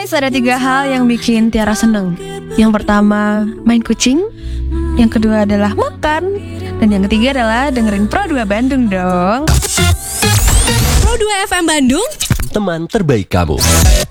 guys, ada 3 hal yang bikin Tiara seneng. Yang pertama, main kucing. Yang kedua adalah makan. Dan yang ketiga adalah dengerin Pro 2 Bandung dong. Pro 2 FM Bandung, teman terbaik kamu.